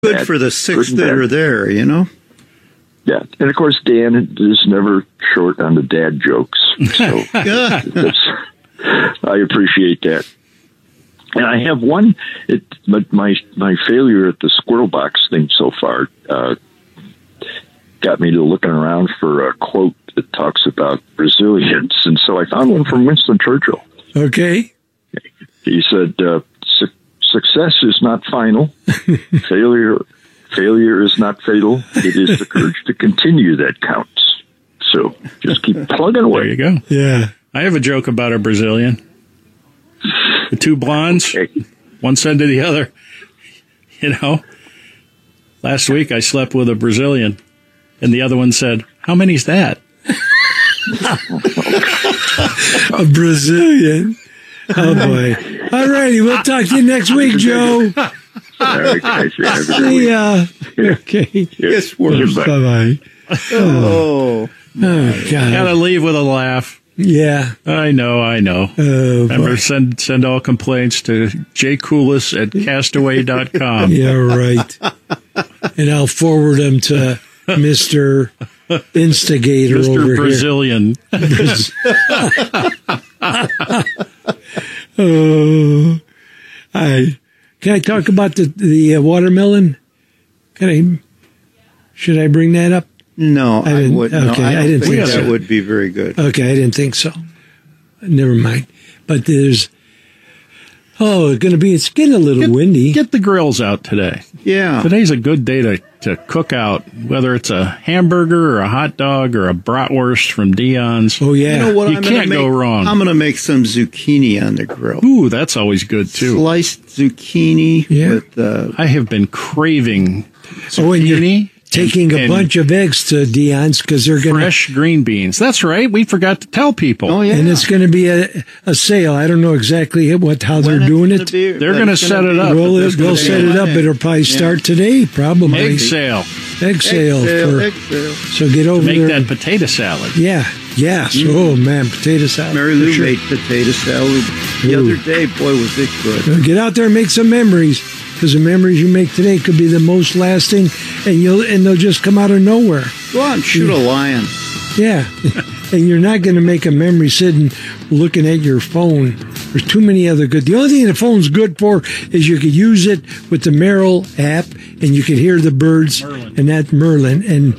Good for the six that are there, you know? Yeah. And, of course, Dan is never short on the dad jokes. So I appreciate that. And I have one, but my failure at the squirrel box thing so far got me to looking around for a quote that talks about resilience. And so I found one from Winston Churchill. Okay. He said, success is not final. Failure is not fatal. It is the courage to continue that counts. So just keep plugging away. There you go. Yeah. I have a joke about a Brazilian. The two blondes, one said to the other, last week I slept with a Brazilian. And the other one said, how many's that? A Brazilian. Oh, boy. All righty. We'll talk to you next week, Joe. All right, guys. See ya. Okay. It's worse. Bye-bye. Oh, God. Gotta leave with a laugh. Yeah. I know. Remember, send all complaints to jcoulis@castaway.com. Yeah, right. And I'll forward them to Mr. Instigator Mr. over Brazilian. Here. Can I talk about the watermelon? Should I bring that up? no, I wouldn't. Okay, I didn't think think that so. would be very good. Okay, I didn't think so. Never mind. But it's getting a little windy. Get the grills out today. Yeah. Today's a good day to cook out, whether it's a hamburger or a hot dog or a bratwurst from Dion's. Oh, yeah. You know what? You can't go wrong. I'm going to make some zucchini on the grill. Ooh, that's always good, too. Sliced zucchini with... I have been craving Oh, and you're zucchini. taking a and bunch of eggs to Dion's because they're going to... fresh green beans. That's right. We forgot to tell people. Oh, yeah. And it's going to be a sale. I don't know exactly how they're doing it. They're gonna set it up. Well, they'll set it up. It'll probably start today, probably. Egg sale. Egg sale. So get over Make there. that potato salad. Yeah. Yes. Oh, man, potato salad. Mary Lou made potato salad the other day. Boy, was it good. Get out there and make some memories, because the memories you make today could be the most lasting, and they'll just come out of nowhere. Go out and shoot a lion. Yeah. And you're not going to make a memory sitting looking at your phone. There's too many other good. The only thing the phone's good for is you could use it with the Merrill app, and you could hear the birds, and that Merlin, and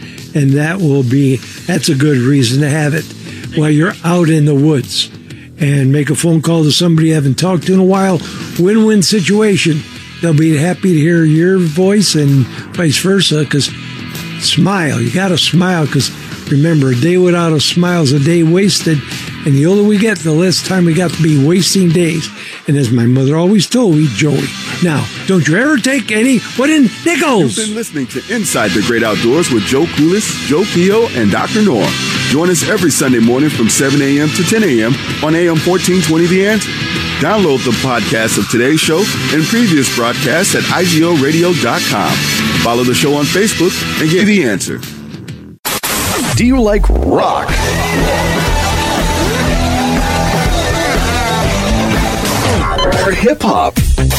that's a good reason to have it while you're out in the woods, and make a phone call to somebody you haven't talked to in a while. Win-win situation. They'll be happy to hear your voice and vice versa. Because smile, you got to smile. Because remember, a day without a smile is a day wasted. And the older we get, the less time we got to be wasting days. And as my mother always told me, Joey, now, don't you ever take any wooden nickels. You've been listening to Inside the Great Outdoors with Joe Coulis, Joe Pio, and Dr. Norm. Join us every Sunday morning from 7 a.m. to 10 a.m. on AM 1420 The Answer. Download the podcast of today's show and previous broadcasts at IGOradio.com. Follow the show on Facebook and get The Answer. Do you like rock? Or hip-hop?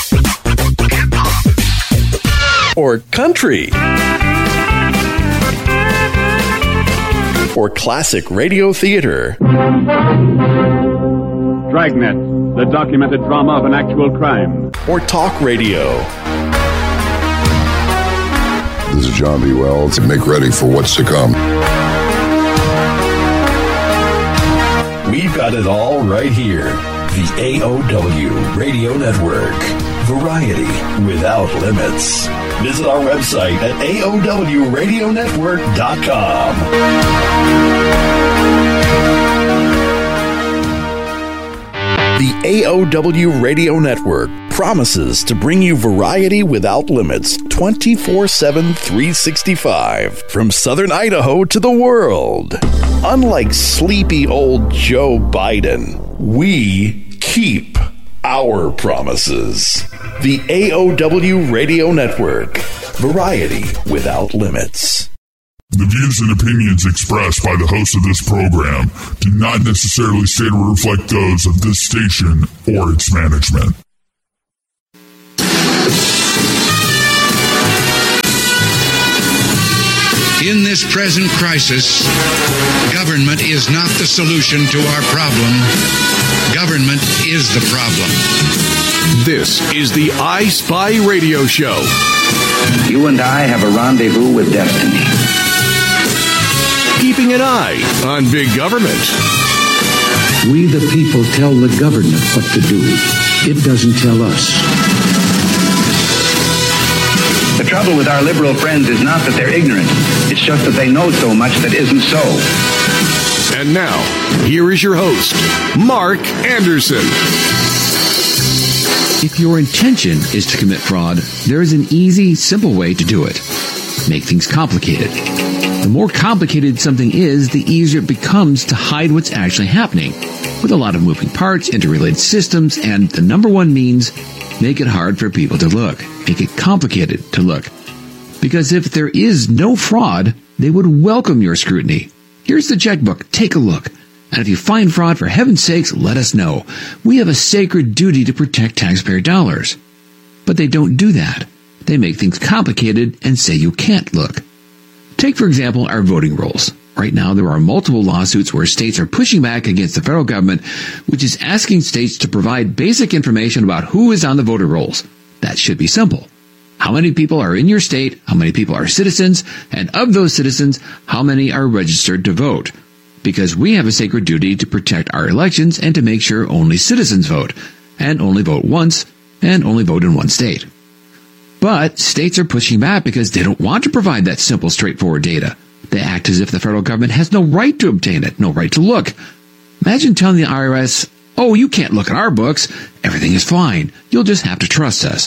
Or country? Or classic radio theater? Dragnet, the documented drama of an actual crime. Or talk radio? This is John B. Wells. Make ready for what's to come. We've got it all right here. The AOW Radio Network. Variety without limits. Visit our website at AOWRadionetwork.com. The AOW Radio Network promises to bring you variety without limits 24/7, 365 from Southern Idaho to the world. Unlike sleepy old Joe Biden, we keep our promises. The AOW Radio Network. Variety without limits. The views and opinions expressed by the host of this program do not necessarily state or reflect those of this station or its management. In this present crisis, government is not the solution to our problem. Government is the problem. This is the I Spy Radio Show. You and I have a rendezvous with destiny. Keeping an eye on big government. We the people tell the government what to do. It doesn't tell us. The trouble with our liberal friends is not that they're ignorant. It's just that they know so much that isn't so. And now, here is your host, Mark Anderson. If your intention is to commit fraud, there is an easy, simple way to do it. Make things complicated. The more complicated something is, the easier it becomes to hide what's actually happening. With a lot of moving parts, interrelated systems, and the number one means, make it hard for people to look. Make it complicated to look. Because if there is no fraud, they would welcome your scrutiny. Here's the checkbook. Take a look. And if you find fraud, for heaven's sakes, let us know. We have a sacred duty to protect taxpayer dollars. But they don't do that. They make things complicated and say you can't look. Take, for example, our voting rolls. Right now, there are multiple lawsuits where states are pushing back against the federal government, which is asking states to provide basic information about who is on the voter rolls. That should be simple. How many people are in your state? How many people are citizens? And of those citizens, how many are registered to vote? Because we have a sacred duty to protect our elections and to make sure only citizens vote, and only vote once, and only vote in one state. But states are pushing back because they don't want to provide that simple, straightforward data. They act as if the federal government has no right to obtain it, no right to look. Imagine telling the IRS, oh, you can't look at our books. Everything is fine. You'll just have to trust us.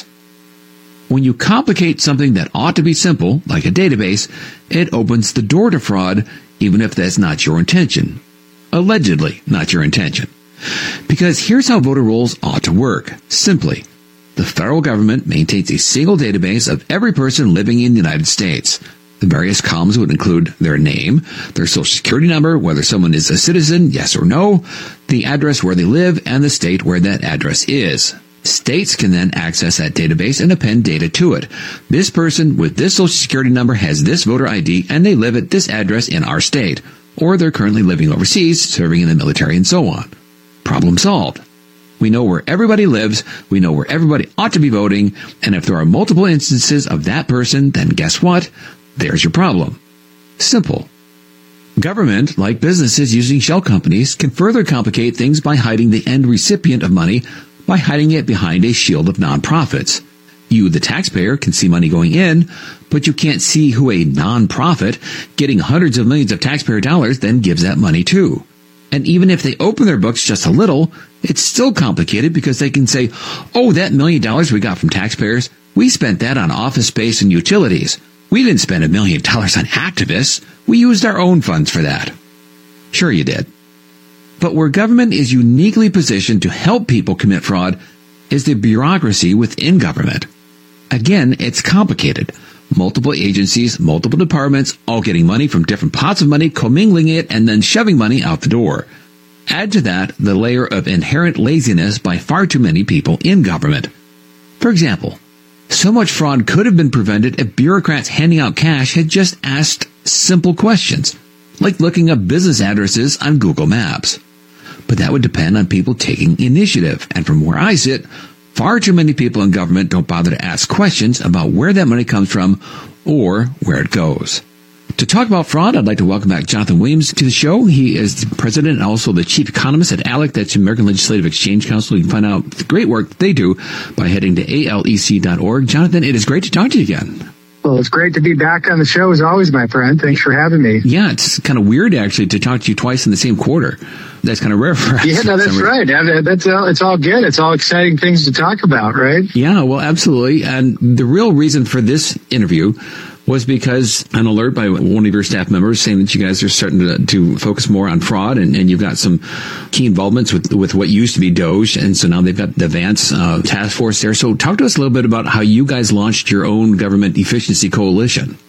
When you complicate something that ought to be simple, like a database, it opens the door to fraud, even if that's not your intention. Allegedly not your intention. Because here's how voter rolls ought to work. Simply, the federal government maintains a single database of every person living in the United States. The various columns would include their name, their social security number, whether someone is a citizen, yes or no, the address where they live, and the state where that address is. States can then access that database and append data to it. This person with this social security number has this voter ID, and they live at this address in our state. Or they're currently living overseas, serving in the military, and so on. Problem solved. We know where everybody lives, we know where everybody ought to be voting, and if there are multiple instances of that person, then guess what? There's your problem. Simple. Government, like businesses using shell companies, can further complicate things by hiding the end recipient of money, by hiding it behind a shield of nonprofits. You, the taxpayer, can see money going in, but you can't see who a nonprofit getting hundreds of millions of taxpayer dollars then gives that money to. And even if they open their books just a little, it's still complicated because they can say, oh, that $1 million we got from taxpayers, we spent that on office space and utilities. We didn't spend $1 million on activists. We used our own funds for that. Sure you did. But where government is uniquely positioned to help people commit fraud is the bureaucracy within government. Again, it's complicated. Multiple agencies, multiple departments, all getting money from different pots of money, commingling it, and then shoving money out the door. Add to that the layer of inherent laziness by far too many people in government. For example, so much fraud could have been prevented if bureaucrats handing out cash had just asked simple questions, like looking up business addresses on Google Maps. But that would depend on people taking initiative, and from where I sit, far too many people in government don't bother to ask questions about where that money comes from or where it goes. To talk about fraud, I'd like to welcome back Jonathan Williams to the show. He is the president and also the chief economist at ALEC, that's the American Legislative Exchange Council. You can find out the great work that they do by heading to alec.org. Jonathan, it is great to talk to you again. Well, it's great to be back on the show as always, my friend. Thanks for having me. Yeah, it's kind of weird, actually, to talk to you twice in the same quarter. That's kind of rare for us. Yeah, no, that's right. It's all good. It's all exciting things to talk about, right? Yeah, well, absolutely. And the real reason for this interview was because an alert by one of your staff members saying that you guys are starting to focus more on fraud, and you've got some key involvements with what used to be DOJ, and so now they've got the Vance task force there. So talk to us a little bit about how you guys launched your own government efficiency coalition.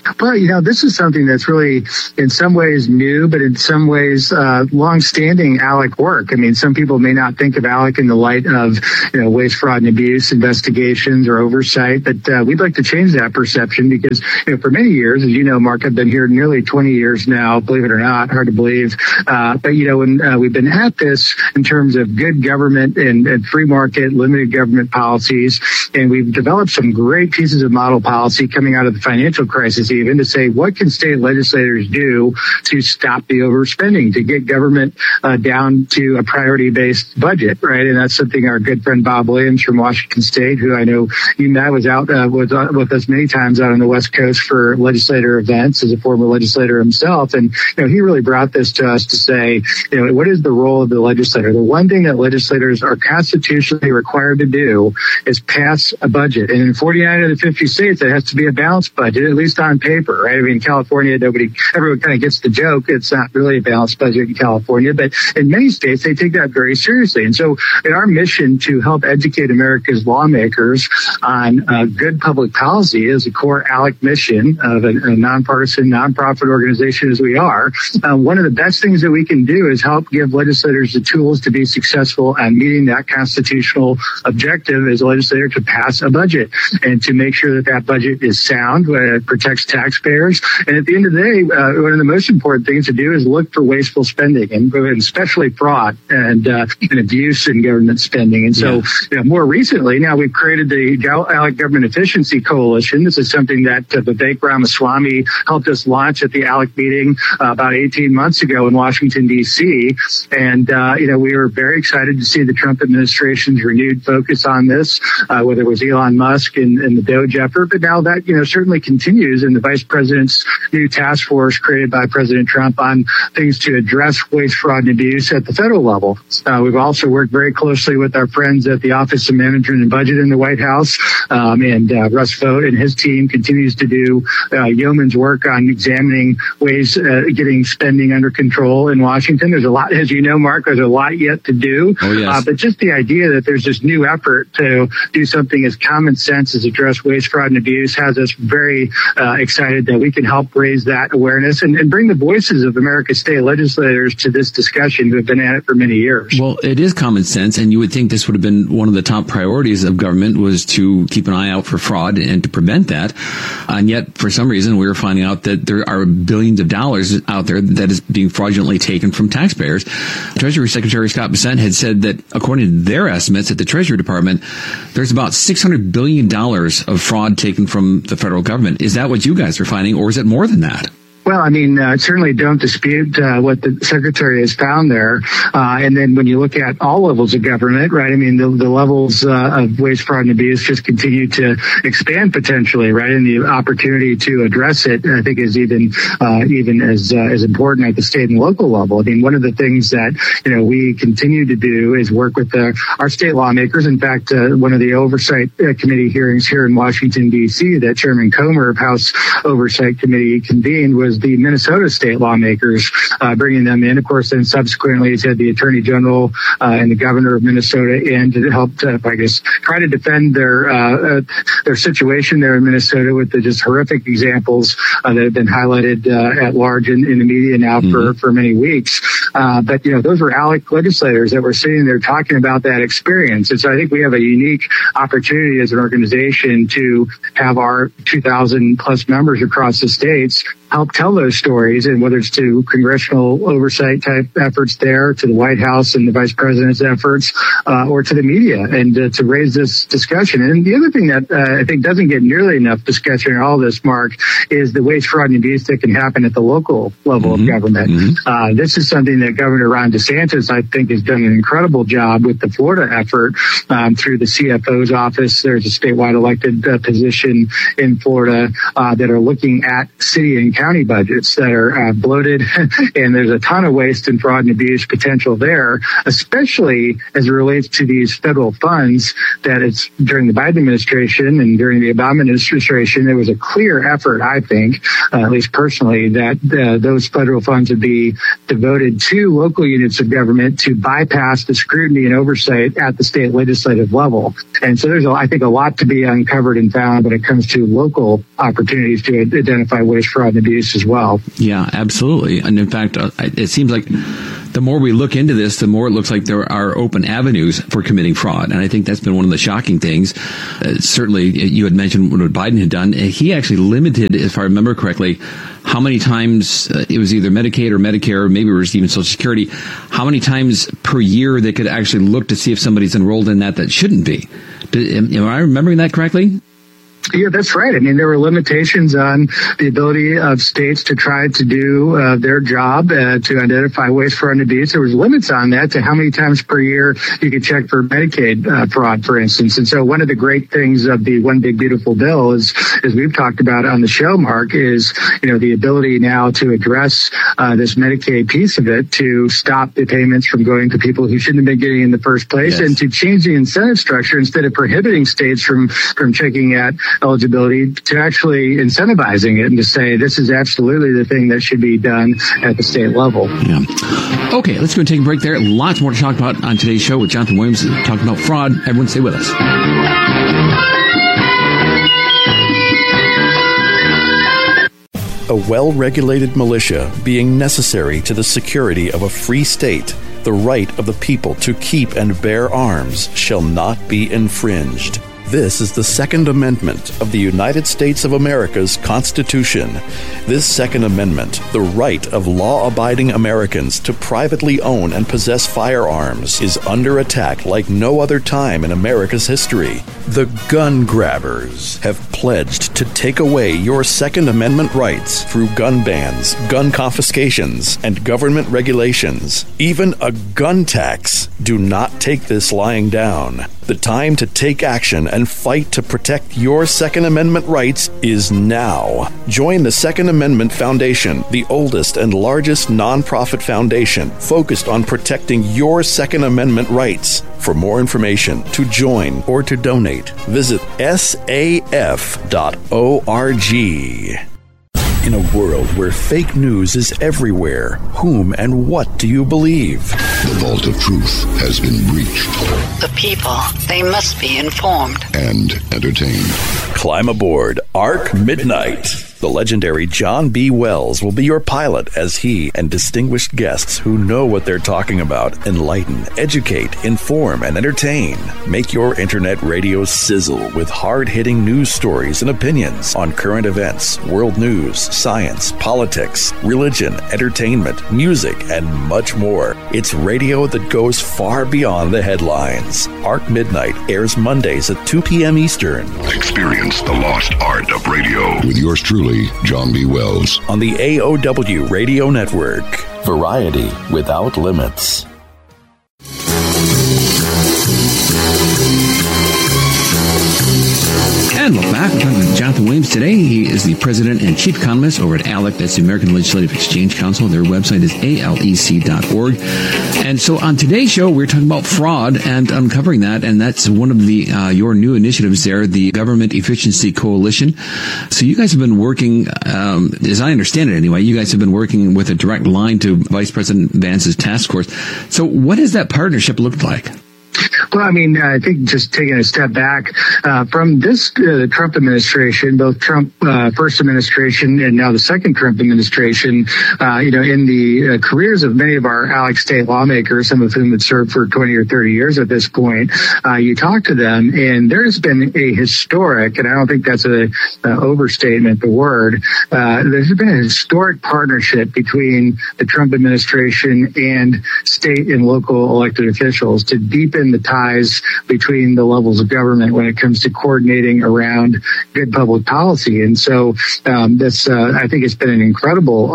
But, this is something that's really, in some ways, new, but in some ways, longstanding ALEC work. I mean, some people may not think of ALEC in the light of, waste, fraud, and abuse investigations or oversight, but we'd like to change that perception because, for many years, as you know, Mark, I've been here nearly 20 years now, believe it or not, hard to believe. But, when we've been at this in terms of good government and free market, limited government policies, and we've developed some great pieces of model policy coming out of the financial crisis even to say, what can state legislators do to stop the overspending, to get government down to a priority-based budget, right? And that's something our good friend Bob Williams from Washington State, who I know you met, was out with us many times out on the West Coast for legislator events as a former legislator himself. And, he really brought this to us to say, what is the role of the legislator? The one thing that legislators are constitutionally required to do is pass a budget. And in 49 of the 50 states, it has to be a balanced budget, at least on paper, right? I mean, in California, everyone kind of gets the joke. It's not really a balanced budget in California, but in many states, they take that very seriously. And so in our mission to help educate America's lawmakers on good public policy is a core ALEC mission of a nonpartisan, nonprofit organization as we are. One of the best things that we can do is help give legislators the tools to be successful at meeting that constitutional objective as a legislator to pass a budget and to make sure that that budget is sound, protects taxpayers. And at the end of the day, one of the most important things to do is look for wasteful spending, and especially fraud and abuse in government spending. And so more recently, now we've created the ALEC Government Efficiency Coalition. This is something that Vivek Ramaswamy helped us launch at the ALEC meeting about 18 months ago in Washington, D.C. And, we were very excited to see the Trump administration's renewed focus on this, whether it was Elon Musk and the DOGE effort. But now that, certainly continues in the vice president's new task force created by President Trump on things to address waste, fraud, and abuse at the federal level. We've also worked very closely with our friends at the Office of Management and Budget in the White House. And Russ Vought and his team continues to do yeoman's work on examining ways getting spending under control in Washington. There's a lot, as you know, Mark, there's a lot yet to do. Oh, yes. But just the idea that there's this new effort to do something as common sense as address waste, fraud, and abuse has us very excited that we can help raise that awareness and bring the voices of America's state legislators to this discussion who have been at it for many years. Well, it is common sense, and you would think this would have been one of the top priorities of government was to keep an eye out for fraud and to prevent that. And yet, for some reason, we were finding out that there are billions of dollars out there that is being fraudulently taken from taxpayers. Treasury Secretary Scott Bessent had said that, according to their estimates at the Treasury Department, there's about $600 billion of fraud taken from the federal government. Is that what you guys are finding, or is it more than that? Well, I mean, certainly don't dispute what the secretary has found there. And then when you look at all levels of government, right, I mean, the levels of waste, fraud, and abuse just continue to expand potentially, right? And the opportunity to address it, I think, is even as important at the state and local level. I mean, one of the things that, we continue to do is work with our state lawmakers. In fact, one of the oversight committee hearings here in Washington, D.C. that Chairman Comer of House Oversight Committee convened was the Minnesota state lawmakers, bringing them in. Of course, then subsequently he's had the Attorney General and the Governor of Minnesota in to help, try to defend their situation there in Minnesota with the just horrific examples that have been highlighted at large in the media now for many weeks. But, those were ALEC legislators that were sitting there talking about that experience. And so I think we have a unique opportunity as an organization to have our 2,000 plus members across the states help tell those stories, and whether it's to congressional oversight type efforts there, to the White House and the vice president's efforts, or to the media, and to raise this discussion. And the other thing that I think doesn't get nearly enough discussion in all this, Mark, is the waste, fraud, and abuse that can happen at the local level of government. This is something that Governor Ron DeSantis, I think, has done an incredible job with the Florida effort through the CFO's office. There's a statewide elected position in Florida that are looking at city and county budgets budgets that are bloated, and there's a ton of waste and fraud and abuse potential there, especially as it relates to these federal funds that it's during the Biden administration and during the Obama administration, there was a clear effort, I think, at least personally, that those federal funds would be devoted to local units of government to bypass the scrutiny and oversight at the state legislative level. And so there's, I think, a lot to be uncovered and found when it comes to local opportunities to identify waste, fraud, and abuse as well. Yeah, absolutely. And in fact, it seems like the more we look into this, the more it looks like there are open avenues for committing fraud. And I think that's been one of the shocking things. Certainly, you had mentioned what Biden had done. He actually limited, if I remember correctly, how many times it was either Medicaid or Medicare, or maybe it was even Social Security, how many times per year they could actually look to see if somebody's enrolled in that shouldn't be. Am I remembering that correctly? Yeah, that's right. I mean, there were limitations on the ability of states to try to do their job to identify waste, fraud, and abuse. There was limits on that to how many times per year you could check for Medicaid fraud, for instance. And so one of the great things of the One Big Beautiful Bill is, as we've talked about on the show, Mark, is, the ability now to address this Medicaid piece of it to stop the payments from going to people who shouldn't have been getting in the first place, and to change the incentive structure instead of prohibiting states from checking at eligibility to actually incentivizing it and to say this is absolutely the thing that should be done at the state level. Yeah. Okay, let's go and take a break there. Lots more to talk about on today's show with Jonathan Williams talking about fraud. Everyone stay with us. A well-regulated militia being necessary to the security of a free state, the right of the people to keep and bear arms shall not be infringed. This is the Second Amendment of the United States of America's Constitution. This Second Amendment, the right of law-abiding Americans to privately own and possess firearms, is under attack like no other time in America's history. The gun grabbers have pledged to take away your Second Amendment rights through gun bans, gun confiscations, and government regulations. Even a gun tax. Do not take this lying down. The time to take action and fight to protect your Second Amendment rights is now. Join the Second Amendment Foundation, the oldest and largest nonprofit foundation focused on protecting your Second Amendment rights. For more information, to join, or to donate, visit saf.org. In a world where fake news is everywhere, whom and what do you believe? The vault of truth has been breached. The people, they must be informed and entertained. Climb aboard Arc Midnight. The legendary John B. Wells will be your pilot as he and distinguished guests who know what they're talking about enlighten, educate, inform, and entertain. Make your internet radio sizzle with hard-hitting news stories and opinions on current events, world news, science, politics, religion, entertainment, music, and much more. It's radio that goes far beyond the headlines. Arc Midnight airs Mondays at 2 p.m. Eastern. Experience the lost art of radio with yours truly, John B. Wells. On the AOW Radio Network. Variety without limits. And look back, we're talking with Jonathan Williams today. He is the president and chief economist over at ALEC. That's the American Legislative Exchange Council. Their website is alec.org. And so on today's show, we're talking about fraud and uncovering that. And that's one of the your new initiatives there, the Government Efficiency Coalition. So you guys have been working, as I understand it anyway, you guys have been working with a direct line to Vice President Vance's task force. So what does that partnership look like? Well, I mean, I think just taking a step back from this Trump administration, both Trump first administration and now the second Trump administration, in the careers of many of our ALEC state lawmakers, some of whom had served for 20 or 30 years at this point, you talk to them, and there's been a historic, and I don't think that's an overstatement, the word, there's been a historic partnership between the Trump administration and state and local elected officials to deepen the ties ties between the levels of government when it comes to coordinating around good public policy. And so I think it's been an incredible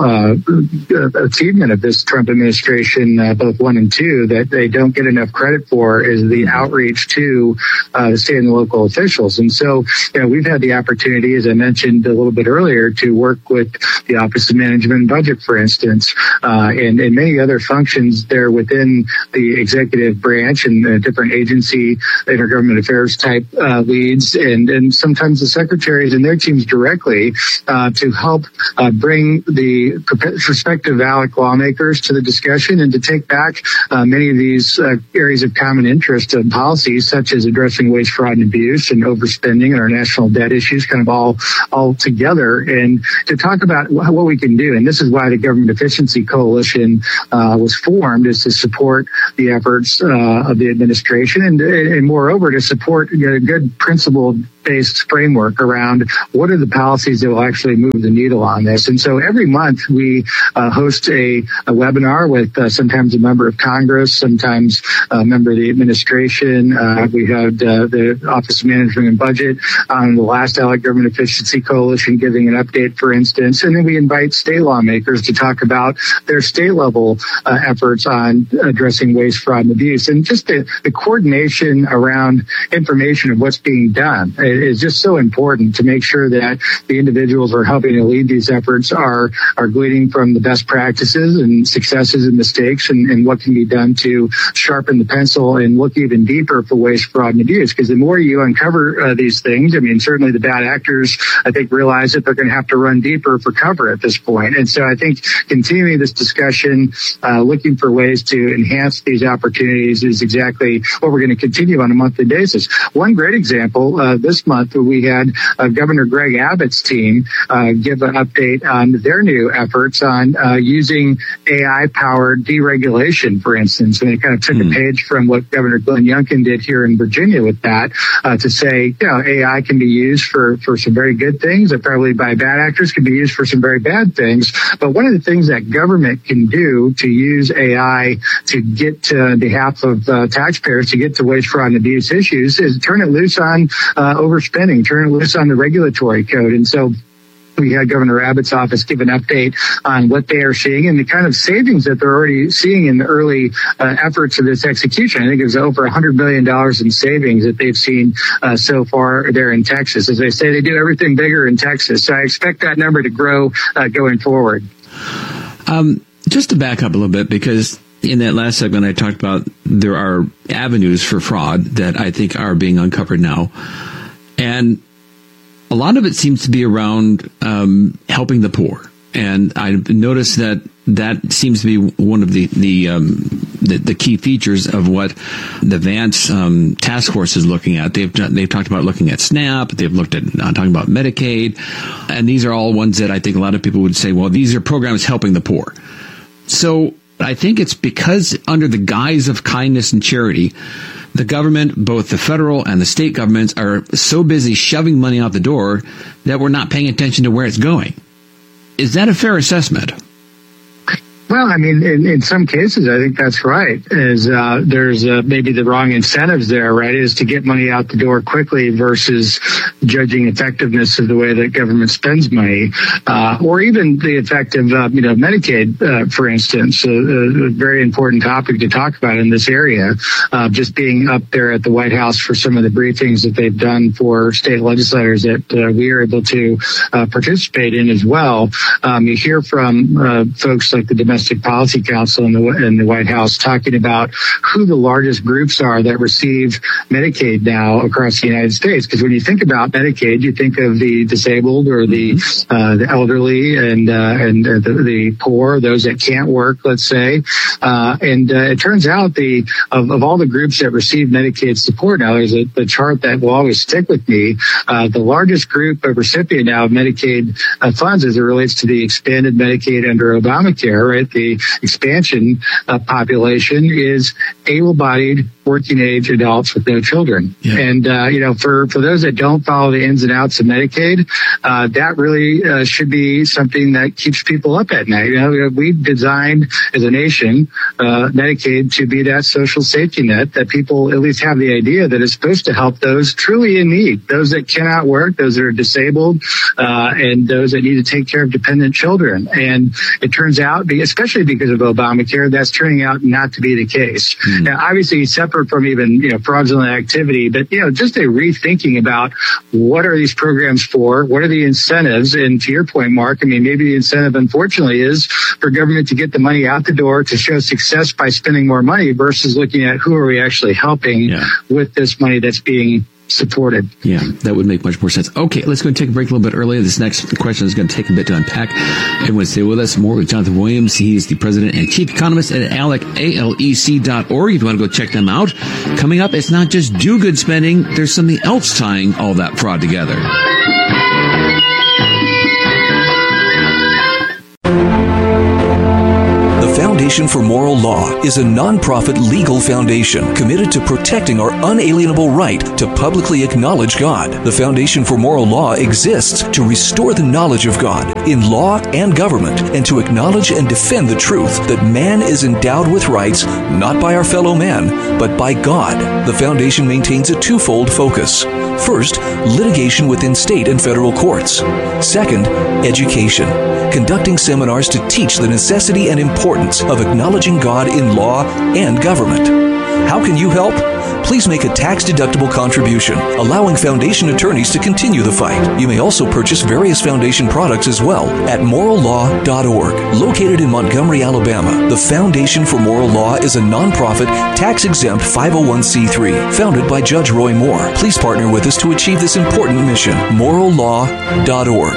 achievement of this Trump administration, both 1 and 2, that they don't get enough credit for is the outreach to the state and local officials. And so, we've had the opportunity, as I mentioned a little bit earlier, to work with the Office of Management and Budget, for instance, and many other functions there within the executive branch and different agency intergovernment affairs type leads, and sometimes the secretaries and their teams directly to help bring the prospective ALEC lawmakers to the discussion and to take back many of these areas of common interest and policies, such as addressing waste, fraud, and abuse and overspending and our national debt issues, kind of all together, and to talk about what we can do. And this is why the Government Efficiency Coalition was formed, is to support the efforts of the administration and moreover to support a good principle-based framework around what are the policies that will actually move the needle on this. And so every month we host a webinar with sometimes a member of Congress, sometimes a member of the administration. We had the Office of Management and Budget on the last ALEC Government Efficiency Coalition giving an update, for instance. And then we invite state lawmakers to talk about their state level efforts on addressing waste, fraud, and abuse. And just the coordination around information of what's being done is just so important to make sure that the individuals who are helping to lead these efforts are gleaning from the best practices and successes and mistakes and what can be done to sharpen the pencil and look even deeper for waste, fraud, and abuse. Because the more you uncover these things, I mean, certainly the bad actors, I think, realize that they're going to have to run deeper for cover at this point. And so I think continuing this discussion, looking for ways to enhance these opportunities is exactly what we're going to continue on a monthly basis. One great example, this month we had Governor Greg Abbott's team give an update on their new efforts on using AI-powered deregulation, for instance. And they kind of took a page from what Governor Glenn Youngkin did here in Virginia with that to say, AI can be used for some very good things that probably by bad actors can be used for some very bad things. But one of the things that government can do to use AI to get to behalf of taxpayers to get to waste, fraud, and abuse issues is turn it loose on overspending, turn it loose on the regulatory code. And so we had Governor Abbott's office give an update on what they are seeing and the kind of savings that they're already seeing in the early efforts of this execution. I think it was over $100 million in savings that they've seen so far there in Texas. As they say, they do everything bigger in Texas. So I expect that number to grow going forward. Just to back up a little bit, because in that last segment I talked about there are avenues for fraud that I think are being uncovered now. And a lot of it seems to be around helping the poor, and I've noticed that seems to be one of the key features of what the Vance task force is looking at. They've talked about looking at SNAP. They've looked at talking about Medicaid, and these are all ones that I think a lot of people would say, well, these are programs helping the poor. So I think it's because under the guise of kindness and charity, the government, both the federal and the state governments, are so busy shoving money out the door that we're not paying attention to where it's going. Is that a fair assessment? Well, I mean, in some cases, I think that's right. There's maybe the wrong incentives there, right? Is to get money out the door quickly versus judging effectiveness of the way that government spends money, or even the effect of Medicaid, for instance, a very important topic to talk about in this area. Just being up there at the White House for some of the briefings that they've done for state legislators that we are able to participate in as well. You hear from folks like the Domestic Policy Council in the White House talking about who the largest groups are that receive Medicaid now across the United States. Because when you think about Medicaid, you think of the disabled or the elderly and the poor, those that can't work, let's say. And it turns out of all the groups that receive Medicaid support now, there's a chart that will always stick with me. The largest group of recipient now of Medicaid funds as it relates to the expanded Medicaid under Obamacare, right? The expansion population is able-bodied working age adults with no children. Yeah. And, for those that don't follow the ins and outs of Medicaid, that really should be something that keeps people up at night. We designed as a nation, Medicaid to be that social safety net that people at least have the idea that it's supposed to help those truly in need, those that cannot work, those that are disabled, and those that need to take care of dependent children. And it turns out, especially because of Obamacare, that's turning out not to be the case. Now, obviously, separate from even, fraudulent activity, but, just a rethinking about what are these programs for? What are the incentives? And to your point, Mark, maybe the incentive, unfortunately, is for government to get the money out the door to show success by spending more money versus looking at who are we actually helping with this money that's being supported. Yeah, that would make much more sense. Okay, let's go and take a break a little bit earlier. This next question is going to take a bit to unpack. Everyone stay with us. More with Jonathan Williams. He is the president and chief economist at ALEC.org. If you want to go check them out. Coming up, it's not just do-good spending. There's something else tying all that fraud together. Foundation for Moral Law is a non-profit legal foundation committed to protecting our unalienable right to publicly acknowledge God. The Foundation for Moral Law exists to restore the knowledge of God in law and government and to acknowledge and defend the truth that man is endowed with rights not by our fellow man, but by God. The foundation maintains a twofold focus. First, litigation within state and federal courts. Second, education, conducting seminars to teach the necessity and importance of acknowledging God in law and government. How can you help? Please make a tax-deductible contribution, allowing foundation attorneys to continue the fight. You may also purchase various foundation products as well at morallaw.org. Located in Montgomery, Alabama, the Foundation for Moral Law is a nonprofit, tax-exempt 501c3 founded by Judge Roy Moore. Please partner with us to achieve this important mission. morallaw.org.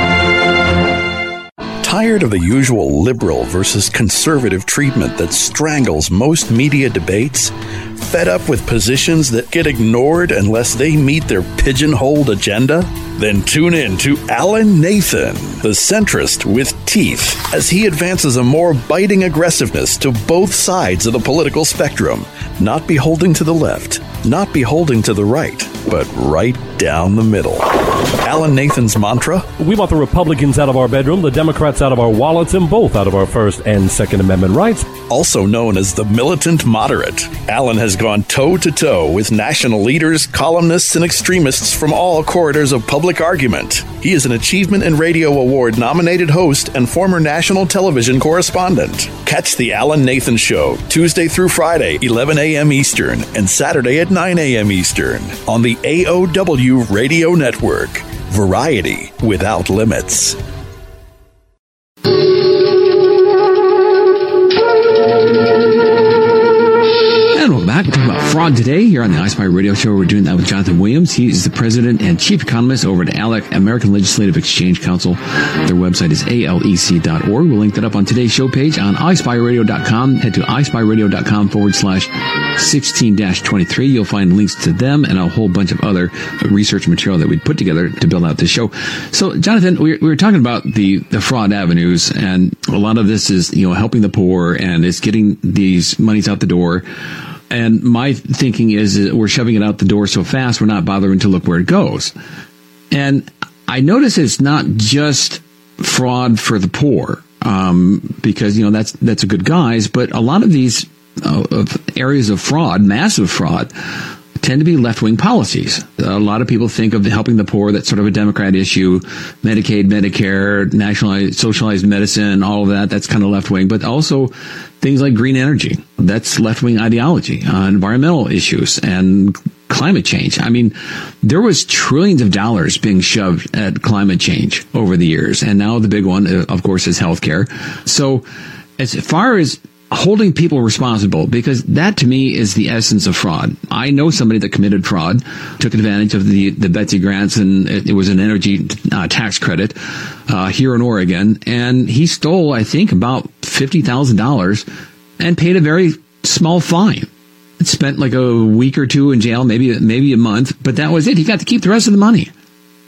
Tired of the usual liberal versus conservative treatment that strangles most media debates? Fed up with positions that get ignored unless they meet their pigeonholed agenda? Then tune in to Alan Nathan, the centrist with teeth, as he advances a more biting aggressiveness to both sides of the political spectrum, not beholding to the left, not beholding to the right, but right down the middle. Alan Nathan's mantra? We want the Republicans out of our bedroom, the Democrats out of our wallets, and both out of our First and Second Amendment rights. Also known as the militant moderate, Alan has gone toe-to-toe with national leaders, columnists, and extremists from all corridors of public argument. He is an Achievement in Radio Award-nominated host and former national television correspondent. Catch the Alan Nathan Show Tuesday through Friday, 11 a.m. Eastern, and Saturday at 9 a.m. Eastern on the AOW Radio Network. Variety without limits. And we're back. We're talking about fraud today here on the iSpy Radio Show. We're doing that with Jonathan Williams. He is the president and chief economist over at ALEC, American Legislative Exchange Council. Their website is ALEC.org. We'll link that up on today's show page on iSpyRadio.com. Head to iSpyRadio.com/16-23. You'll find links to them and a whole bunch of other research material that we put together to build out this show. So, Jonathan, we were talking about the fraud avenues, and a lot of this is, helping the poor, and it's getting these monies out the door. And my thinking is that we're shoving it out the door so fast, we're not bothering to look where it goes. And I notice it's not just fraud for the poor, because, that's a good guise. But a lot of these areas of fraud, massive fraud, tend to be left-wing policies. A lot of people think of helping the poor, that's sort of a Democrat issue. Medicaid, Medicare, nationalized, socialized medicine, all of that, that's kind of left-wing. But also things like green energy, that's left-wing ideology. Environmental issues and climate change. I mean, there was trillions of dollars being shoved at climate change over the years. And now the big one, of course, is healthcare. So as far as holding people responsible, because that to me is the essence of fraud. I know somebody that committed fraud, took advantage of the Betsy grants, and it was an energy tax credit here in Oregon, and he stole, I think, about $50,000 and paid a very small fine. Spent like a week or two in jail, maybe a month, but that was it. He got to keep the rest of the money.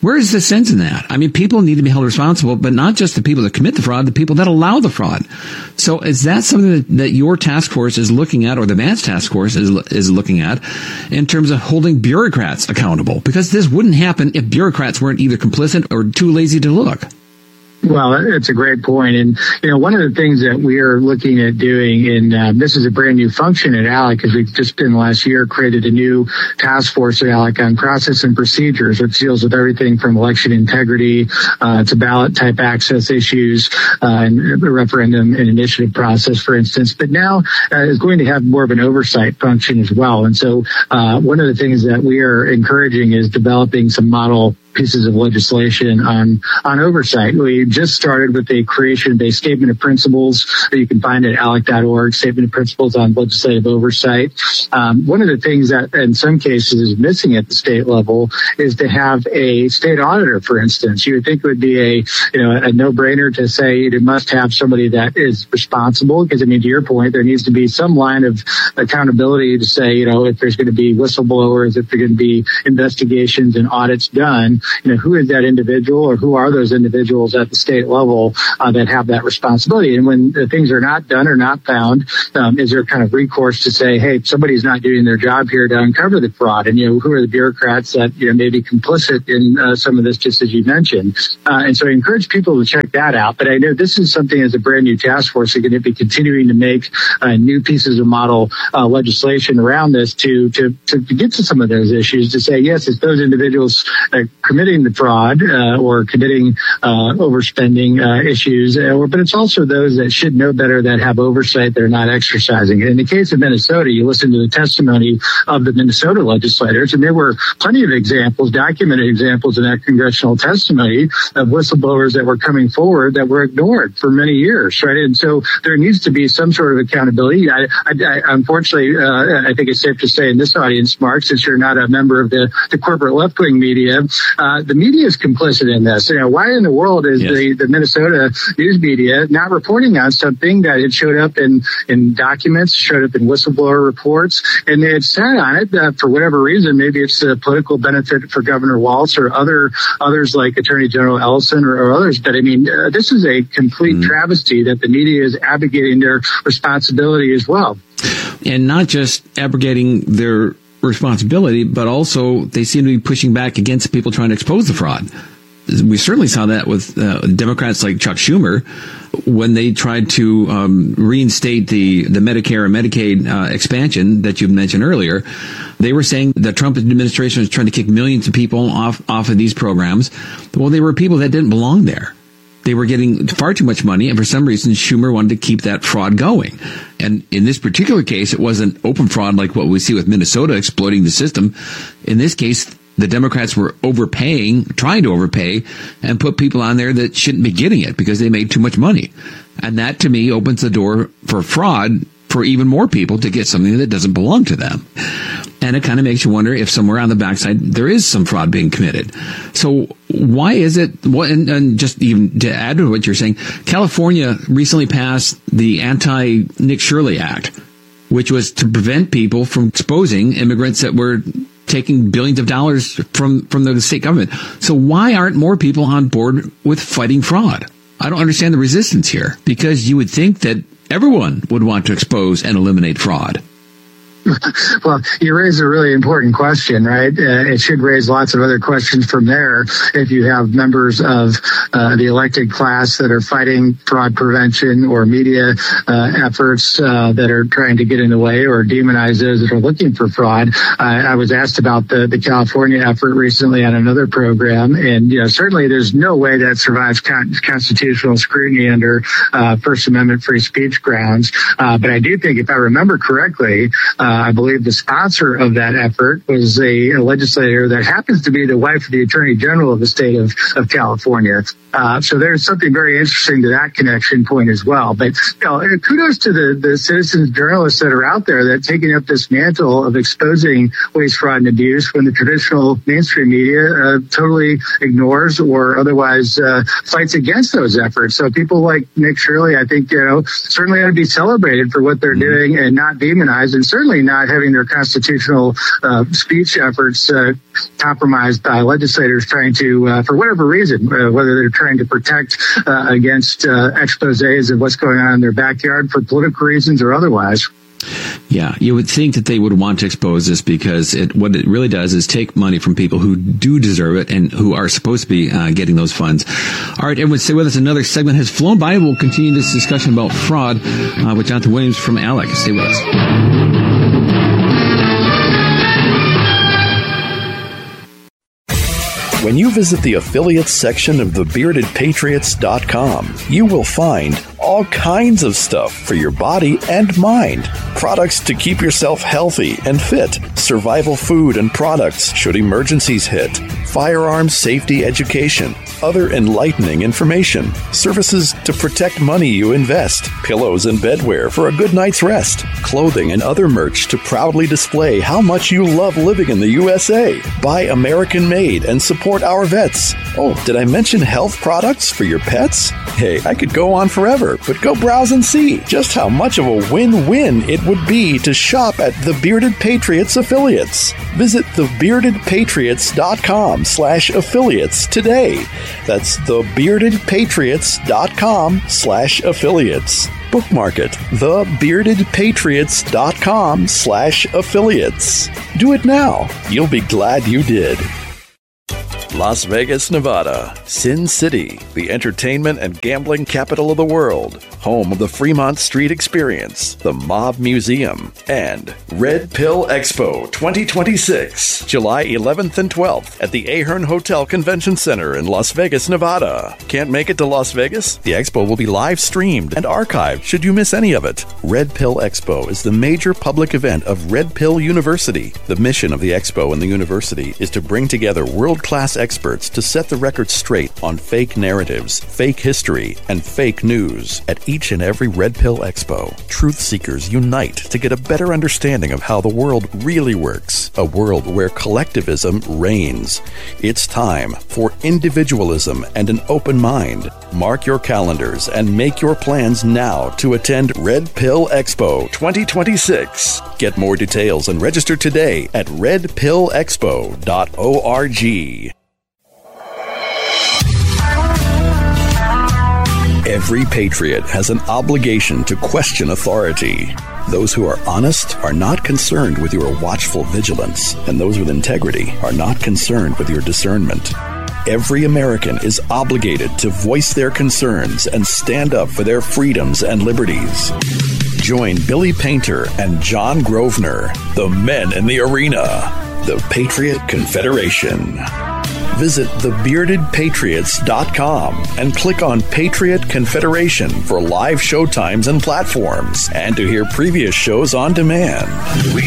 Where is the sense in that? I mean, people need to be held responsible, but not just the people that commit the fraud, the people that allow the fraud. So is that something that your task force is looking at, or the Vance task force is looking at, in terms of holding bureaucrats accountable? Because this wouldn't happen if bureaucrats weren't either complicit or too lazy to look. Well, it's a great point. And, one of the things that we are looking at doing, and this is a brand new function at ALEC, because we've just in the last year created a new task force at ALEC on process and procedures, which deals with everything from election integrity to ballot type access issues and the referendum and initiative process, for instance. But now is going to have more of an oversight function as well. And so one of the things that we are encouraging is developing some model pieces of legislation on oversight. We just started with a creation-based statement of principles that you can find at ALEC.org, statement of principles on legislative oversight. One of the things that in some cases is missing at the state level is to have a state auditor, for instance. You would think it would be a no-brainer to say you must have somebody that is responsible, because, to your point, there needs to be some line of accountability to say, if there's going to be whistleblowers, if there are going to be investigations and audits done, who is that individual, or who are those individuals at the state level that have that responsibility? And when things are not done or not found, is there kind of recourse to say, hey, somebody's not doing their job here to uncover the fraud? And, who are the bureaucrats that, may be complicit in some of this, just as you mentioned? And so I encourage people to check that out. But I know this is something as a brand new task force, they're going to be continuing to make new pieces of model legislation around this to get to some of those issues, to say, yes, it's those individuals committing the fraud or committing overspending issues, but it's also those that should know better, that have oversight, that are not exercising. In the case of Minnesota, you listen to the testimony of the Minnesota legislators, and there were plenty of examples, documented examples in that congressional testimony of whistleblowers that were coming forward that were ignored for many years, right? And so there needs to be some sort of accountability. I unfortunately, I think it's safe to say in this audience, Mark, since you're not a member of the corporate left-wing media, the media is complicit in this. Why in the world is the Minnesota news media not reporting on something that had showed up in documents, showed up in whistleblower reports, and they had sat on it for whatever reason? Maybe it's a political benefit for Governor Walz or others like Attorney General Ellison or others. But this is a complete travesty that the media is abrogating their responsibility as well. And not just abrogating their responsibility, but also they seem to be pushing back against people trying to expose the fraud. We certainly saw that with Democrats like Chuck Schumer when they tried to reinstate the Medicare and Medicaid expansion that you mentioned earlier. They were saying the Trump administration was trying to kick millions of people off of these programs. Well, they were people that didn't belong there. They were getting far too much money, and for some reason, Schumer wanted to keep that fraud going. And in this particular case, it wasn't open fraud like what we see with Minnesota exploiting the system. In this case, the Democrats were trying to overpay, and put people on there that shouldn't be getting it because they made too much money. And that, to me, opens the door for fraud for even more people to get something that doesn't belong to them. And it kind of makes you wonder if somewhere on the backside there is some fraud being committed. So why is it, and just even to add to what you're saying, California recently passed the Anti-Nick Shirley Act, which was to prevent people from exposing immigrants that were taking billions of dollars from the state government. So why aren't more people on board with fighting fraud? I don't understand the resistance here, because you would think that everyone would want to expose and eliminate fraud. Well, you raise a really important question, right? It should raise lots of other questions from there. If you have members of the elected class that are fighting fraud prevention, or media efforts that are trying to get in the way or demonize those that are looking for fraud. I was asked about the California effort recently on another program, and certainly there's no way that survives constitutional scrutiny under First Amendment free speech grounds. But I do think, if I remember correctly, I believe the sponsor of that effort was a legislator that happens to be the wife of the Attorney General of the state of California. So there's something very interesting to that connection point as well. But kudos to the citizens journalists that are out there that are taking up this mantle of exposing waste, fraud, and abuse when the traditional mainstream media totally ignores or otherwise fights against those efforts. So people like Nick Shirley, I think, certainly ought to be celebrated for what they're doing and not demonized, and certainly not having their constitutional speech efforts compromised by legislators trying to, for whatever reason, whether they're trying to protect against exposés of what's going on in their backyard for political reasons or otherwise. Yeah, you would think that they would want to expose this because what it really does is take money from people who do deserve it and who are supposed to be getting those funds. All right, everyone, stay with us. Another segment has flown by. We'll continue this discussion about fraud with Jonathan Williams from ALEC. Stay with us. When you visit the affiliates section of thebeardedpatriots.com, you will find all kinds of stuff for your body and mind. Products to keep yourself healthy and fit, survival food and products should emergencies hit, firearms safety education, other enlightening information, services to protect money you invest, pillows and bedwear for a good night's rest, clothing and other merch to proudly display how much you love living in the USA. Buy American made and support our vets. Oh, did I mention health products for your pets? Hey, I could go on forever, but go browse and see just how much of a win-win it would be to shop at the Bearded Patriots affiliates. Visit thebeardedpatriots.com/affiliates today. That's thebeardedpatriots.com/affiliates. Bookmark it, thebeardedpatriots.com/affiliates. Do it now. You'll be glad you did. Las Vegas, Nevada, Sin City, the entertainment and gambling capital of the world, home of the Fremont Street Experience, the Mob Museum, and Red Pill Expo 2026, July 11th and 12th at the Ahern Hotel Convention Center in Las Vegas, Nevada. Can't make it to Las Vegas? The expo will be live streamed and archived should you miss any of it. Red Pill Expo is the major public event of Red Pill University. The mission of the expo and the university is to bring together world-class experts to set the record straight on fake narratives, fake history, and fake news. At each and every Red Pill Expo, truth seekers unite to get a better understanding of how the world really works, a world where collectivism reigns. It's time for individualism and an open mind. Mark your calendars and make your plans now to attend Red Pill Expo 2026. Get more details and register today at redpillexpo.org. Every patriot has an obligation to question authority. Those who are honest are not concerned with your watchful vigilance, and those with integrity are not concerned with your discernment. Every American is obligated to voice their concerns and stand up for their freedoms and liberties. Join Billy Painter and John Grosvenor, the men in the arena, the Patriot Confederation. Visit thebeardedpatriots.com and click on Patriot Confederation for live showtimes and platforms, and to hear previous shows on demand.